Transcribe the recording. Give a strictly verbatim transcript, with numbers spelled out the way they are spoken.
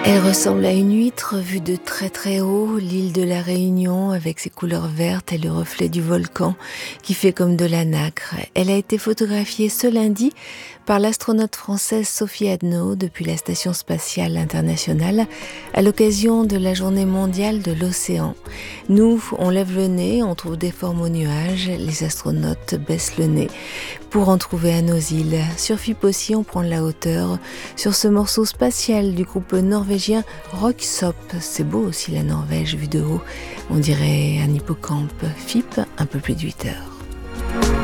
Elle ressemble à une huître vue de très très haut, l'île de la Réunion avec ses couleurs vertes et le reflet du volcan qui fait comme de la nacre. Elle a été photographiée ce lundi par l'astronaute française Sophie Adno depuis la Station spatiale internationale à l'occasion de la journée mondiale de l'océan. Nous, on lève le nez, on trouve des formes aux nuages, les astronautes baissent le nez pour en trouver à nos îles. Sur F I P aussi, on prend de la hauteur sur ce morceau spatial du groupe norvégien Rocksopp. C'est beau aussi la Norvège vue de haut, on dirait un hippocampe. F I P, un peu plus de huit heures.